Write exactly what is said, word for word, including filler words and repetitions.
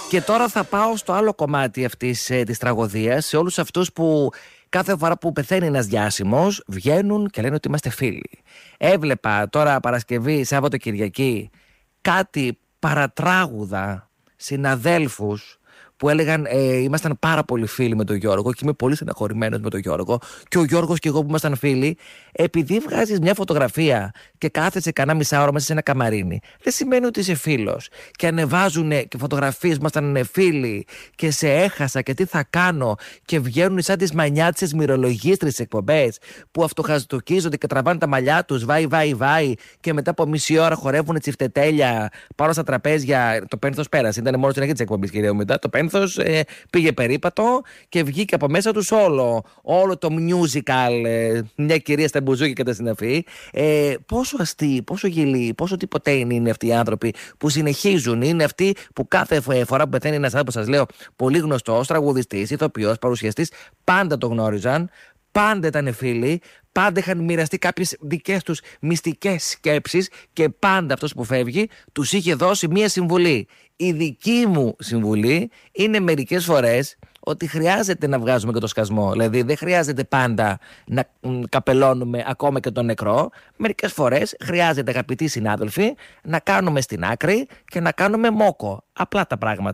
Και τώρα θα πάω στο άλλο κομμάτι αυτής ε, της τραγωδίας, σε όλους αυτούς που κάθε φορά που πεθαίνει ένας διάσημος βγαίνουν και λένε ότι είμαστε φίλοι. Έβλεπα τώρα Παρασκευή, Σάββατο, Κυριακή κάτι παρατράγουδα συναδέλφους που έλεγαν ε, ήμασταν πάρα πολύ φίλοι με τον Γιώργο και είμαι πολύ στεναχωρημένος με τον Γιώργο. Και ο Γιώργος και εγώ που ήμασταν φίλοι, επειδή βγάζεις μια φωτογραφία και κάθεσαι κανένα μισά μέσα σε ένα καμαρίνι, δεν σημαίνει ότι είσαι φίλος. Και ανεβάζουν και φωτογραφίες που ήμασταν φίλοι και σε έχασα και τι θα κάνω. Και βγαίνουν σαν τις μανιάτσες μυρολογίστρες εκπομπές που αυτοχαστοκίζονται και τραβάνε τα μαλλιά τους, βάι, βάι, βάι. Και μετά από μισή ώρα χορεύουν τσιφτετέλια πάνω στα τραπέζια. Το πένθος πέρασε. Ήταν μόνο στην αρχή της εκπομπής, κυρία μετά. Το πένθος Ε, πήγε περίπατο και βγήκε από μέσα τους όλο, όλο το musical, ε, μια κυρία στα μπουζούκια και τα συναφή. Ε, πόσο αστείοι, πόσο γελοί, πόσο τυποτέινοι είναι αυτοί οι άνθρωποι που συνεχίζουν. Είναι αυτοί που κάθε φορά που πεθαίνει ένας άνθρωπος, σας λέω, πολύ γνωστός, τραγουδιστής, ηθοποιός, παρουσιαστής, πάντα το γνώριζαν. Πάντα ήταν φίλοι, πάντα είχαν μοιραστεί κάποιες δικές τους μυστικές σκέψεις και πάντα αυτός που φεύγει τους είχε δώσει μία συμβουλή. Η δική μου συμβουλή είναι μερικές φορές ότι χρειάζεται να βγάζουμε και το σκασμό. Δηλαδή δεν χρειάζεται πάντα να μ, καπελώνουμε ακόμα και τον νεκρό. Μερικές φορές χρειάζεται, αγαπητοί συνάδελφοι, να κάνουμε στην άκρη και να κάνουμε μόκο. Απλά τα πράγματα.